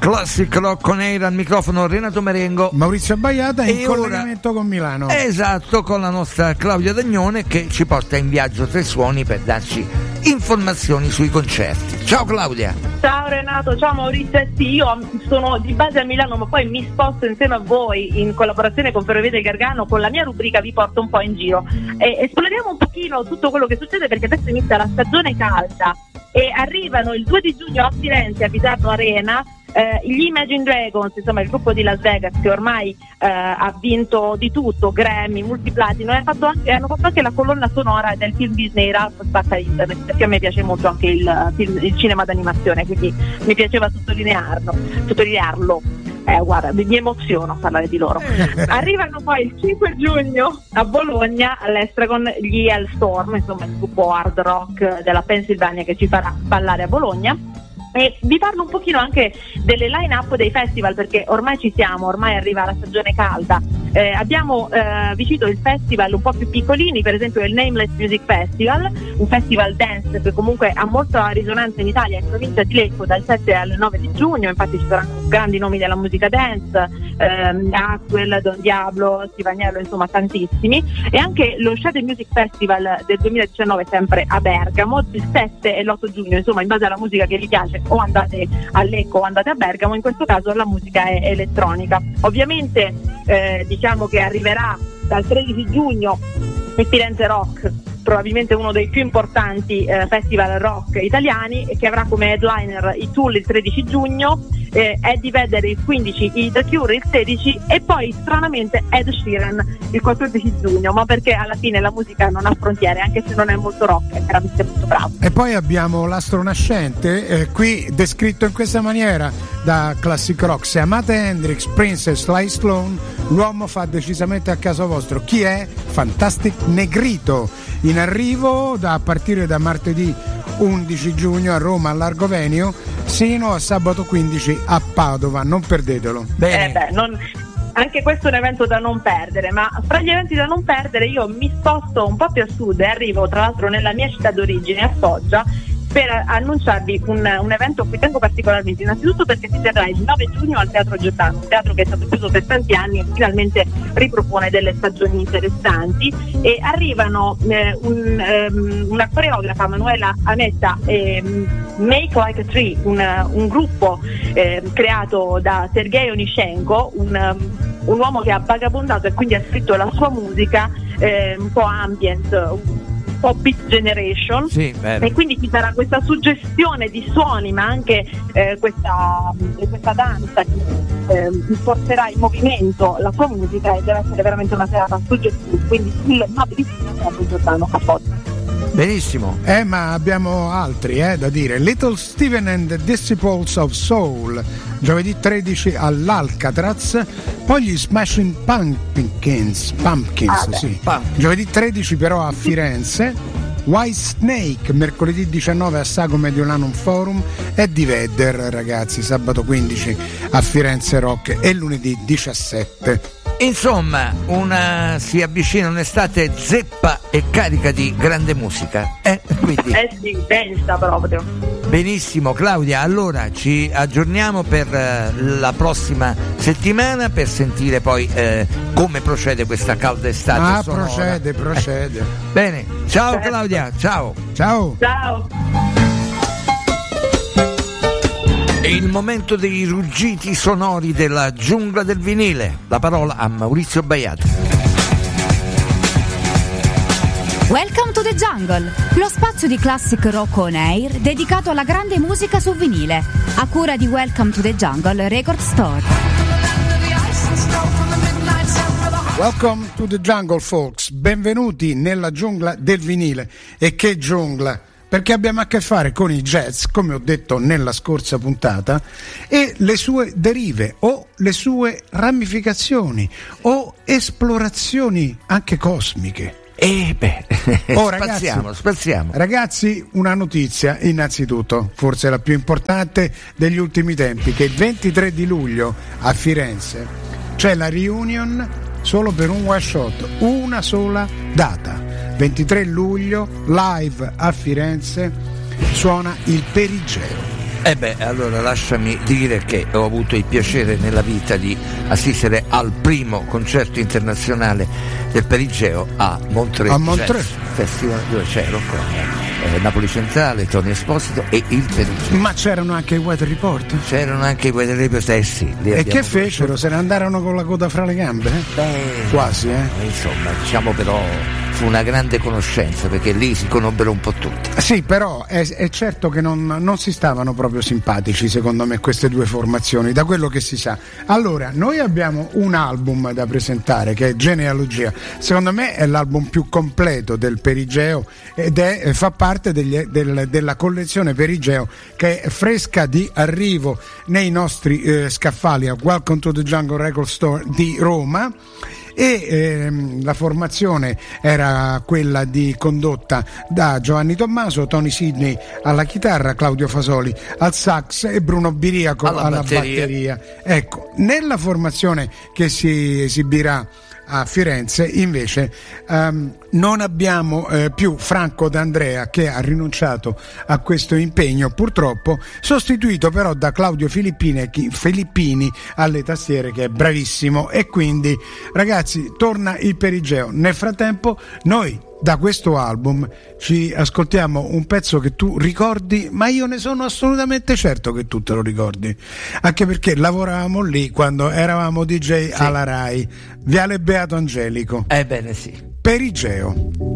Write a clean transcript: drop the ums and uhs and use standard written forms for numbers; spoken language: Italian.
Classic Rock on Air, al microfono Renato Merengo, Maurizio Baiata in collegamento con Milano. Esatto, con la nostra Claudia Dagnone che ci porta in viaggio Tre Suoni per darci informazioni sui concerti. Ciao Claudia. Ciao Renato, ciao Maurizio. Sì, io sono di base a Milano, ma poi mi sposto insieme a voi in collaborazione con Ferrovie del Gargano. Con la mia rubrica vi porto un po' in giro e esploriamo un pochino tutto quello che succede, perché adesso inizia la stagione calda e arrivano il 2 di giugno a Firenze, a Visardo Arena, gli Imagine Dragons, insomma il gruppo di Las Vegas che ormai ha vinto di tutto, Grammy, multiplatino, hanno fatto anche la colonna sonora del film Disney Ralph Spacca Internet, perché a me piace molto anche il cinema d'animazione, quindi mi piaceva sottolinearlo. Guarda, mi emoziono a parlare di loro. Arrivano poi il 5 giugno a Bologna all'Estragon gli Hellstorm, insomma il gruppo hard rock della Pennsylvania che ci farà ballare a Bologna. E vi parlo un pochino anche delle line-up dei festival, perché ormai ci siamo, ormai arriva la stagione calda. Abbiamo vicino il festival un po' più piccolini, per esempio il Nameless Music Festival, un festival dance che comunque ha molta risonanza in Italia, in provincia di Lecco, dal 7 al 9 di giugno. Infatti ci saranno grandi nomi della musica dance, Axwell, Don Diablo, Stivagnello, insomma tantissimi. E anche lo Shade Music Festival del 2019 sempre a Bergamo, il 7 e l'8 giugno, insomma in base alla musica che vi piace o andate a Lecco o andate a Bergamo. In questo caso la musica è elettronica. Ovviamente diciamo che arriverà dal 13 giugno il Firenze Rock, probabilmente uno dei più importanti festival rock italiani, e che avrà come headliner i Tool il 13 giugno, Eddie Vedder il 15, i The Cure il 16 e poi stranamente Ed Sheeran il 14 giugno, ma perché alla fine la musica non ha frontiere, anche se non è molto rock, è veramente molto bravo. E poi abbiamo l'astro nascente, qui descritto in questa maniera da Classic Rock: se amate Hendrix, Prince e Sly Stone, l'uomo fa decisamente a caso vostro. Chi è? Fantastic Negrito, in arrivo a partire da martedì 11 giugno a Roma al Largo Venio sino a sabato 15 a Padova, non perdetelo. Bene. Anche questo è un evento da non perdere, ma fra gli eventi da non perdere io mi sposto un po' più a sud e arrivo tra l'altro nella mia città d'origine, a Foggia, per annunciarvi un evento a cui tengo particolarmente, innanzitutto perché si terrà il 9 giugno al Teatro Giordano, un teatro che è stato chiuso per tanti anni e finalmente ripropone delle stagioni interessanti, e arrivano una coreografa, Manuela Anetta, Make Like a Tree, un gruppo creato da Sergei Onishenko, un uomo che ha vagabondato e quindi ha scritto la sua musica un po' ambient, un po' Beat Generation, sì, e quindi ci sarà questa suggestione di suoni, ma anche questa danza che porterà in movimento la sua musica, e deve essere veramente una serata suggestiva. Quindi il 9 di giugno sarà il giorno a Foggia. Benissimo. Ma abbiamo altri da dire. Little Steven and the Disciples of Soul, giovedì 13 all'Alcatraz. Poi gli Smashing Pumpkins, sì. Giovedì 13 però a Firenze. White Snake mercoledì 19 a Sago Mediolanum Forum. E Eddie Vedder, ragazzi, sabato 15 a Firenze Rock e lunedì 17. Insomma, si avvicina un'estate zeppa e carica di grande musica. Quindi. Sì, densa proprio. Benissimo Claudia, allora ci aggiorniamo per la prossima settimana per sentire poi come procede questa calda estate sonora. Procede. Bene, ciao Claudia, ciao. Ciao. È il momento dei ruggiti sonori della giungla del vinile. La parola a Maurizio Baiata. Welcome to the Jungle, lo spazio di Classic Rock on Air dedicato alla grande musica su vinile, a cura di Welcome to the Jungle Record Store. Welcome to the Jungle, folks. Benvenuti nella giungla del vinile. E che giungla! Perché abbiamo a che fare con il jazz, come ho detto nella scorsa puntata, e le sue derive o le sue ramificazioni o esplorazioni anche cosmiche. Spaziamo. Ragazzi, una notizia innanzitutto, forse la più importante degli ultimi tempi, che il 23 di luglio a Firenze c'è la reunion solo per un one shot, una sola data. 23 luglio, live a Firenze, suona il Perigeo. Allora lasciami dire che ho avuto il piacere nella vita di assistere al primo concerto internazionale del Perigeo a Montreux Festival, dove c'ero con Napoli Centrale, Tony Esposito e il Perigeo. Ma c'erano anche i Weather Report? C'erano anche i Weather Report, sì. E che fecero? Se ne andarono con la coda fra le gambe? Quasi, Insomma, diciamo però fu una grande conoscenza, perché lì si conobbero un po' tutti. Sì, però è certo che non si stavano proprio simpatici, secondo me, queste due formazioni, da quello che si sa. Allora, noi abbiamo un album da presentare che è Genealogia. Secondo me è l'album più completo del Perigeo ed fa parte della collezione Perigeo, che è fresca di arrivo nei nostri scaffali a Welcome to the Jungle Record Store di Roma. E la formazione era quella condotta da Giovanni Tommaso, Tony Sidney alla chitarra, Claudio Fasoli al sax e Bruno Biriaco alla batteria. Ecco, nella formazione che si esibirà a Firenze invece non abbiamo più Franco D'Andrea, che ha rinunciato a questo impegno purtroppo, sostituito però da Claudio Filippini alle tastiere, che è bravissimo, e quindi ragazzi torna il Perigeo. Nel frattempo noi da questo album ci ascoltiamo un pezzo che tu ricordi, ma io ne sono assolutamente certo che tu te lo ricordi, anche perché lavoravamo lì quando eravamo DJ alla Rai, Viale Beato Angelico. Ebbene sì. Perigeo.